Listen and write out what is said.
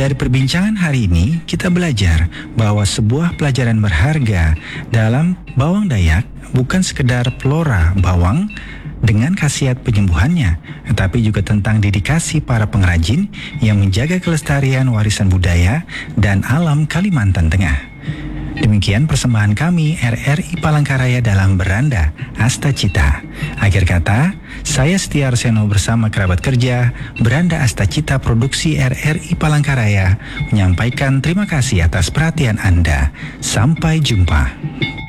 Dari perbincangan hari ini, kita belajar bahwa sebuah pelajaran berharga dalam bawang Dayak bukan sekedar flora bawang dengan khasiat penyembuhannya, tetapi juga tentang dedikasi para pengrajin yang menjaga kelestarian warisan budaya dan alam Kalimantan Tengah. Demikian persembahan kami RRI Palangkaraya dalam Beranda Asta Cita. Akhir kata, saya Setia Arseno bersama kerabat kerja Beranda Asta Cita Produksi RRI Palangkaraya menyampaikan terima kasih atas perhatian Anda. Sampai jumpa.